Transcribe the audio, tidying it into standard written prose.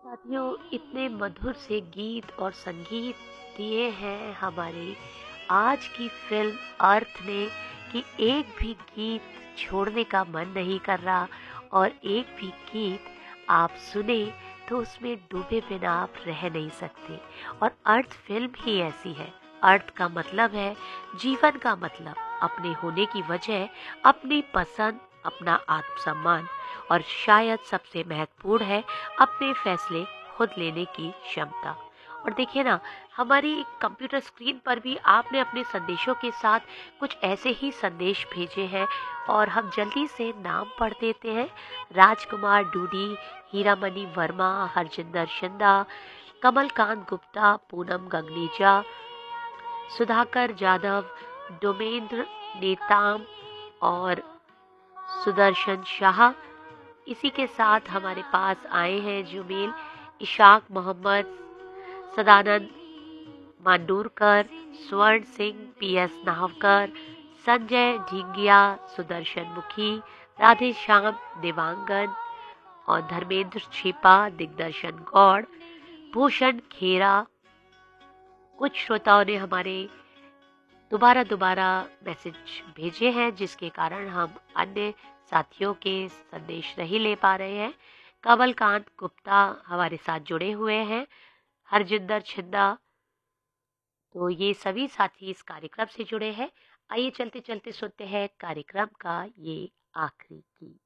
साथियों, इतने मधुर से गीत और संगीत दिए हैं हमारी आज की फिल्म अर्थ ने कि एक भी गीत छोड़ने का मन नहीं कर रहा। और एक भी गीत आप सुने तो उसमें डूबे बिना आप रह नहीं सकते। और अर्थ फिल्म ही ऐसी है। अर्थ का मतलब है जीवन का मतलब, अपने होने की वजह, अपनी पसंद, अपना आत्मसम्मान, और शायद सबसे महत्वपूर्ण है अपने फैसले खुद लेने की क्षमता। और देखिए ना, हमारी कंप्यूटर स्क्रीन पर भी आपने अपने संदेशों के साथ कुछ ऐसे ही संदेश भेजे हैं, और हम जल्दी से नाम पढ़ देते हैं। राजकुमार डूडी, हीरामणि वर्मा, हरजिंदर शिंदा, कमलकांत गुप्ता, पूनम गगनेजा, सुधाकर जाधव, डोमेंद्र नेताम और सुदर्शन शाह। इसी के साथ हमारे पास आए हैं जो मेल इशाक मोहम्मद, सदानंद मांडूरकर, स्वर्ण सिंह, पीएस नाहवकर, संजय ढींगिया, सुदर्शन मुखी, राधे श्याम देवांगन और धर्मेंद्र छिपा, दिग्दर्शन गौड़, भूषण खेरा। कुछ श्रोताओं ने हमारे दोबारा दोबारा मैसेज भेजे हैं, जिसके कारण हम अन्य साथियों के संदेश नहीं ले पा रहे हैं। कमलकांत गुप्ता हमारे साथ जुड़े हुए हैं, हरजिंदर छिंदा, तो ये सभी साथी इस कार्यक्रम से जुड़े हैं। आइए चलते चलते सुनते हैं कार्यक्रम का ये आखिरी गीत।